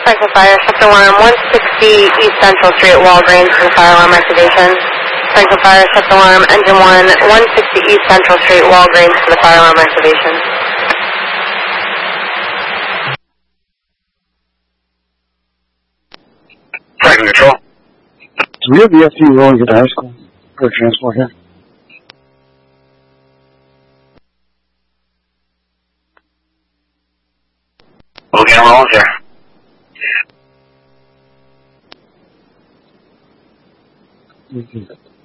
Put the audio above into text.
Franklin Fire, shift alarm 160 East Central Street, Walgreens for fire alarm activation. Franklin Fire, shift alarm, engine 1, 160 East Central Street, Walgreens for the fire alarm activation. Franklin Control. Do we have BFD rolling at the high school for transport here? We'll get rolling, sir. Mm-hmm.